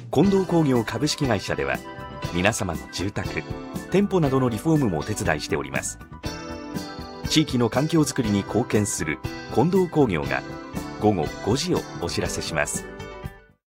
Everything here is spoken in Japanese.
近藤工業株式会社では、皆様の住宅、店舗などのリフォームもお手伝いしております。地域の環境づくりに貢献する近藤工業が午後5時をお知らせします。